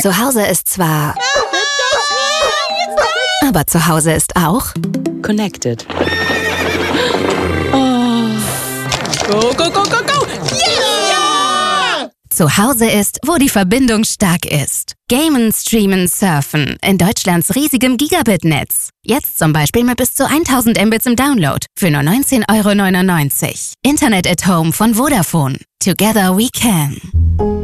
Zu Hause ist zwar... Aber zu Hause ist auch... Connected. Go, go, go, go, go! Yeah! Zu Hause ist, wo die Verbindung stark ist. Gamen, streamen, surfen. In Deutschlands riesigem Gigabit-Netz. Jetzt zum Beispiel mit bis zu 1000 Mbits im Download. Für nur 19,99 €. Internet at Home von Vodafone. Together we can.